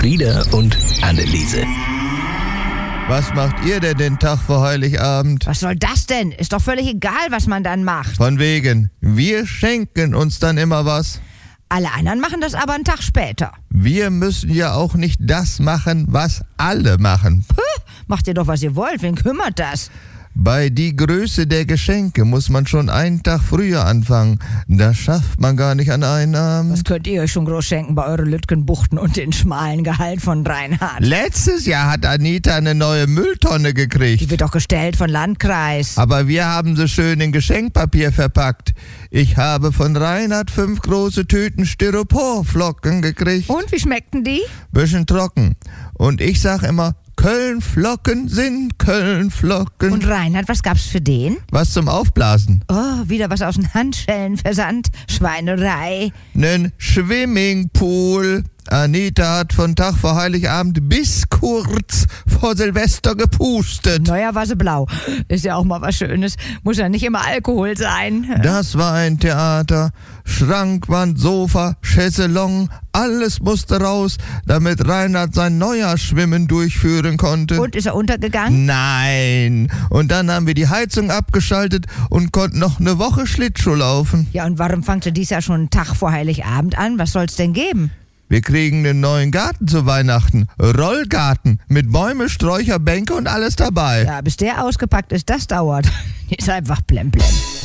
Elfriede und Anneliese. Was macht ihr denn den Tag vor Heiligabend? Was soll das denn? Ist doch völlig egal, was man dann macht. Von wegen, wir schenken uns dann immer was. Alle anderen machen das aber einen Tag später. Wir müssen ja auch nicht das machen, was alle machen. Macht ihr doch, was ihr wollt. Wen kümmert das? Bei die Größe der Geschenke muss man schon einen Tag früher anfangen. Das schafft man gar nicht an einem Abend. Was könnt ihr euch schon groß schenken bei euren Lütgenbuchten und den schmalen Gehalt von Reinhard? Letztes Jahr hat Anita eine neue Mülltonne gekriegt. Die wird doch gestellt von Landkreis. Aber wir haben sie schön in Geschenkpapier verpackt. Ich habe von Reinhard 5 große Tüten Styroporflocken gekriegt. Und wie schmeckten die? Bisschen trocken. Und ich sag immer, Kölnflocken sind Kölnflocken. Und Reinhard, was gab's für den? Was zum Aufblasen? Oh, wieder was aus den Handschellen versandt. Schweinerei. Nen Swimmingpool. Anita hat von Tag vor Heiligabend bis kurz vor Silvester gepustet. Neuer war sie blau. Ist ja auch mal was Schönes. Muss ja nicht immer Alkohol sein. Das war ein Theater. Schrankwand, Sofa, Chaiselong, alles musste raus, damit Reinhard sein Neujahrsschwimmen durchführen konnte. Und ist er untergegangen? Nein. Und dann haben wir die Heizung abgeschaltet und konnten noch eine Woche Schlittschuh laufen. Ja, und warum fangt ihr dies Jahr schon einen Tag vor Heiligabend an? Was soll's denn geben? Wir kriegen einen neuen Garten zu Weihnachten. Rollgarten mit Bäume, Sträucher, Bänke und alles dabei. Ja, bis der ausgepackt ist, das dauert. Ist einfach blemblem.